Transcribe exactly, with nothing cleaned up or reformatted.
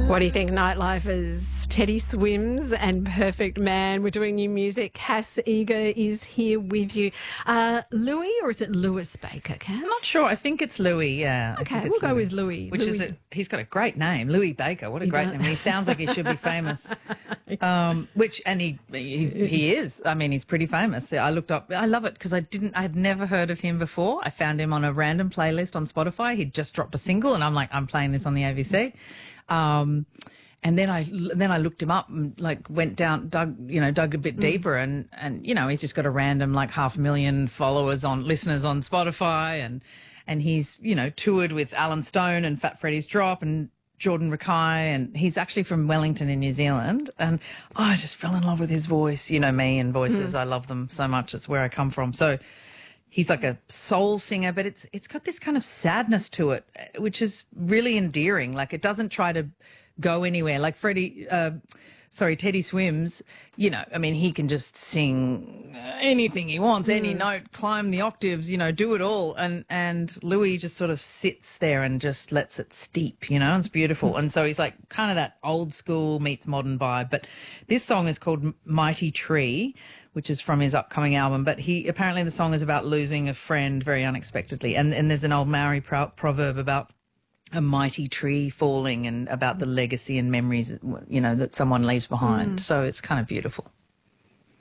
What do you think, Nightlifers? Teddy Swims and Perfect Man. We're doing new music. Cass Eager is here with you. Uh, Louis, or is it Lewis Baker, Cass? I'm not sure. I think it's Louis, yeah. I Okay, think we'll it's go Louis. with Louis. Which Louis. is, a, he's got a great name, Louis Baker. What a He great does. name. He sounds like he should be famous. Um, which, and he, he he is. I mean, he's pretty famous. I looked up, I love it because I didn't, I had never heard of him before. I found him on a random playlist on Spotify. He'd just dropped a single and I'm like, I'm playing this on the A B C. Um, And then I then I looked him up and like went down, dug you know, dug a bit deeper, and and you know he's just got a random like half a million followers on listeners on Spotify, and and he's you know toured with Alan Stone and Fat Freddy's Drop and Jordan Rakai, and he's actually from Wellington in New Zealand, and oh, I just fell in love with his voice. You know me and voices, I love them so much. It's where I come from. So he's like a soul singer, but it's it's got this kind of sadness to it, which is really endearing. Like it doesn't try to go anywhere. Like Freddie, uh, sorry, Teddy Swims, you know, I mean, he can just sing anything he wants, any note, climb the octaves, you know, do it all. And, and Louis just sort of sits there and just lets it steep, you know, it's beautiful. And so he's like kind of that old school meets modern vibe. But this song is called Mighty Tree, which is from his upcoming album. But he, apparently the song is about losing a friend very unexpectedly. And, and there's an old Maori pro- proverb about a mighty tree falling and about the legacy and memories, you know, that someone leaves behind. Mm. So it's kind of beautiful.